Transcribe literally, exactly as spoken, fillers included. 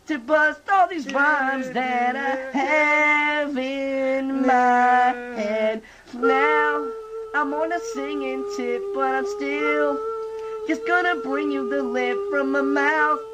to bust all these rhymes that I have in my head. Now I'm on a singing tip, but I'm still just gonna bring you the lip from my mouth.